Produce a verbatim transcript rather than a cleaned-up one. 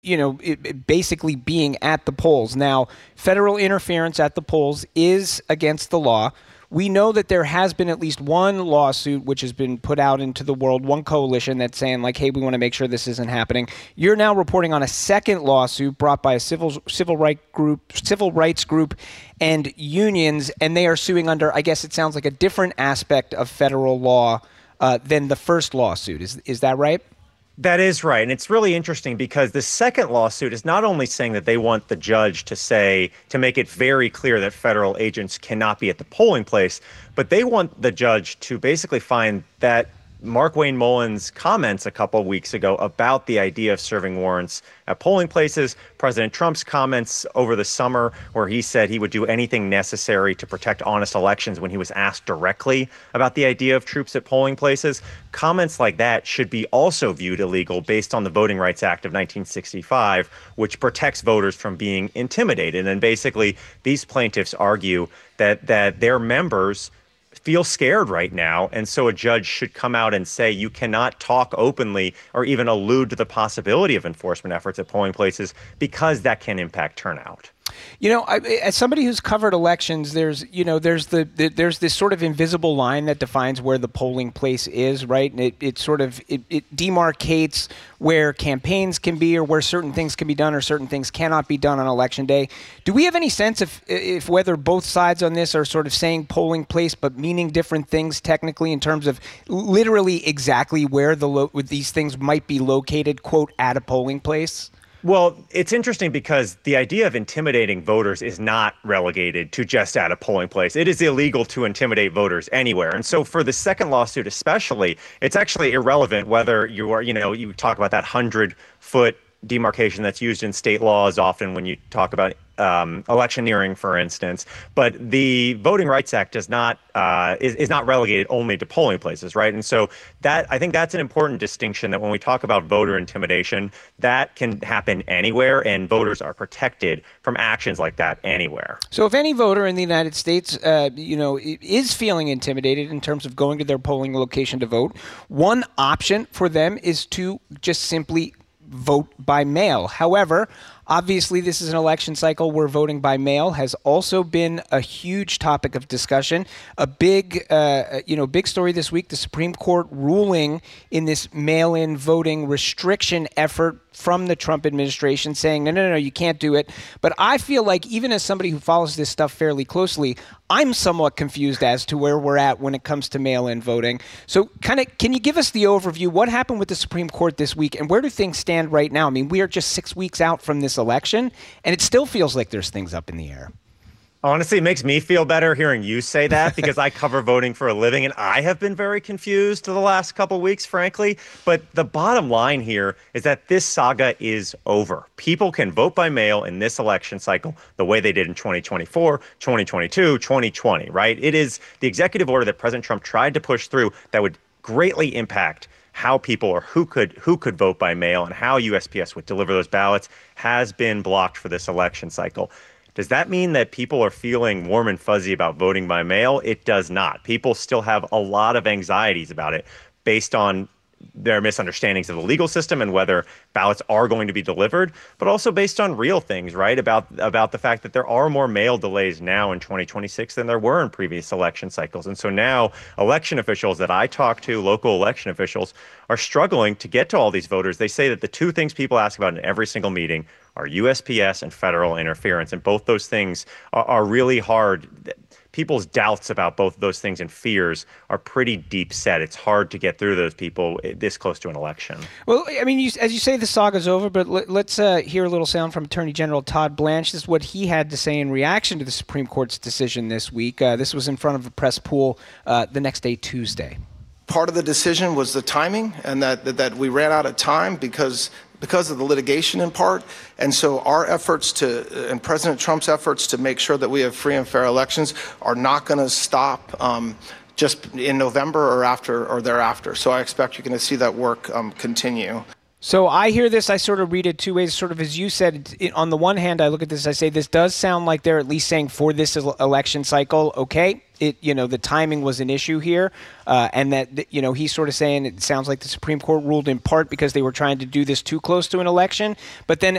you know, it, it basically being at the polls. Now, federal interference at the polls is against the law. We know that there has been at least one lawsuit which has been put out into the world, one coalition that's saying like, hey, we want to make sure this isn't happening. You're now reporting on a second lawsuit brought by a civil civil rights group, civil rights group and unions, and they are suing under, I guess it sounds like a different aspect of federal law uh, than the first lawsuit. Is is that right? That is right. And it's really interesting because the second lawsuit is not only saying that they want the judge to say, to make it very clear that federal agents cannot be at the polling place, but they want the judge to basically find that Markwayne Mullin's comments a couple of weeks ago about the idea of serving warrants at polling places, President Trump's comments over the summer where he said he would do anything necessary to protect honest elections when he was asked directly about the idea of troops at polling places, comments like that should be also viewed illegal based on the Voting Rights Act of nineteen sixty-five, which protects voters from being intimidated. And basically, these plaintiffs argue that that their members feel scared right now. And so a judge should come out and say you cannot talk openly or even allude to the possibility of enforcement efforts at polling places because that can impact turnout. You know, I, as somebody who's covered elections, there's, you know, there's the, the there's this sort of invisible line that defines where the polling place is, right? And it, it sort of it, it demarcates where campaigns can be or where certain things can be done or certain things cannot be done on election day. Do we have any sense if if whether both sides on this are sort of saying polling place but meaning different things technically in terms of literally exactly where the lo- these things might be located, quote, at a polling place? Well, it's interesting because the idea of intimidating voters is not relegated to just at a polling place. It is illegal to intimidate voters anywhere. And so for the second lawsuit especially, it's actually irrelevant whether you are, you know, you talk about that hundred foot demarcation that's used in state laws often when you talk about um, electioneering, for instance. But the Voting Rights Act does not uh, is, is not relegated only to polling places, right? And so that I think that's an important distinction, that when we talk about voter intimidation, that can happen anywhere, and voters are protected from actions like that anywhere. So if any voter in the United States, uh, you know, is feeling intimidated in terms of going to their polling location to vote, one option for them is to just simply vote by mail. However, obviously, this is an election cycle where voting by mail has also been a huge topic of discussion. A big, uh, you know, big story this week, the Supreme Court ruling in this mail-in voting restriction effort from the Trump administration saying, no, no, no, you can't do it. But I feel like even as somebody who follows this stuff fairly closely, I'm somewhat confused as to where we're at when it comes to mail-in voting. So kind of, can you give us the overview? What happened with the Supreme Court this week, and where do things stand right now? I mean, we are just six weeks out from this election, and it still feels like there's things up in the air. Honestly, it makes me feel better hearing you say that because I cover voting for a living, and I have been very confused the last couple of weeks, frankly. But the bottom line here is that this saga is over. People can vote by mail in this election cycle the way they did in twenty twenty-four, twenty twenty-two, twenty twenty, right? It is the executive order that President Trump tried to push through that would greatly impact how people or who could who could vote by mail and how U S P S would deliver those ballots has been blocked for this election cycle. Does that mean that people are feeling warm and fuzzy about voting by mail? It does not. People still have a lot of anxieties about it based on their misunderstandings of the legal system and whether ballots are going to be delivered, but also based on real things, right? About about the fact that there are more mail delays now in twenty twenty-six than there were in previous election cycles. And so now election officials that I talk to, local election officials, are struggling to get to all these voters. They say that the two things people ask about in every single meeting are U S P S and federal interference. And both those things are, are really hard. People's doubts about both of those things and fears are pretty deep set. It's hard to get through those people this close to an election. Well, I mean, you, as you say, the saga's over, but let, let's uh, hear a little sound from Attorney General Todd Blanche. This is what he had to say in reaction to the Supreme Court's decision this week. Uh, this was in front of a press pool uh, the next day, Tuesday. Part of the decision was the timing, and that, that, that we ran out of time because because of the litigation in part. And so our efforts to, and President Trump's efforts to make sure that we have free and fair elections are not going to stop um, just in November or after or thereafter. So I expect you're going to see that work um, continue. So I hear this, I sort of read it two ways, sort of as you said. It, on the one hand, I look at this, I say this does sound like they're at least saying for this election cycle, okay, it, you know, the timing was an issue here, uh, and that, you know, he's sort of saying it sounds like the Supreme Court ruled in part because they were trying to do this too close to an election. But then